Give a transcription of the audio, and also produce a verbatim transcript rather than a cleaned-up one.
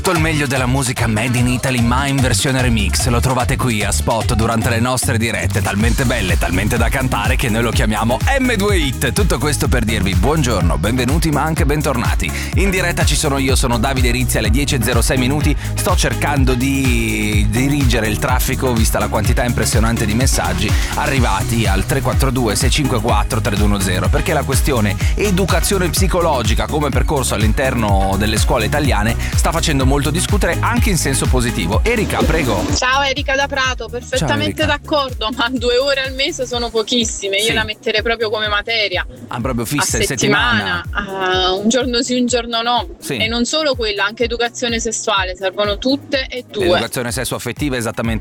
Tutto il meglio della musica made in Italy ma in versione remix lo trovate qui a Spot durante le nostre dirette, talmente belle, talmente da cantare che noi lo chiamiamo emme due Hit. Tutto questo per dirvi buongiorno, benvenuti ma anche bentornati. In diretta ci sono io, sono Davide Rizzi, alle dieci e zero sei minuti sto cercando di dirigere il traffico vista la quantità impressionante di messaggi arrivati al tre quattro due sei cinque quattro tre due uno zero, perché la questione educazione psicologica come percorso all'interno delle scuole italiane sta facendo molto discutere anche in senso positivo. Erika, prego. Ciao, Erika da Prato, perfettamente d'accordo, ma due ore al mese sono pochissime, io sì. la metterei proprio come materia. Ah, proprio fissa in settimana, settimana. Uh, un giorno sì, un giorno no. Sì. E non solo quella, anche educazione sessuale, servono tutte e due. L'educazione sessuaffettiva è esattamente